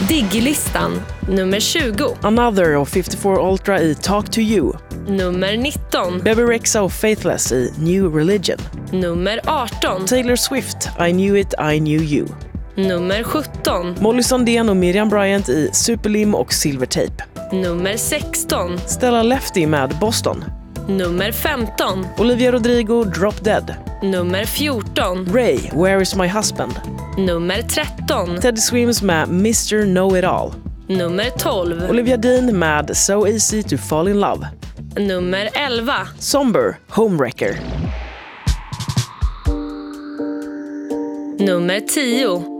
Diggilistan, nummer 20. Another of 54 Ultra i Talk to You. Nummer 19. Bebe Rexha och Faithless i New Religion. Nummer 18. Taylor Swift, I Knew It, I Knew You. Nummer 17. Molly Sandén och Miriam Bryant i Superlim och Silvertape. Nummer 16. Stella Lefty med Boston. Nummer 15. Olivia Rodrigo, Drop Dead. Nummer 14. Ray, Where Is My Husband. Nummer 13. Teddy Swims med Mr. Know It All. Nummer 12. Olivia Dean med So Easy to Fall in Love. Nummer 11. Somber, Homewrecker. Nummer 10.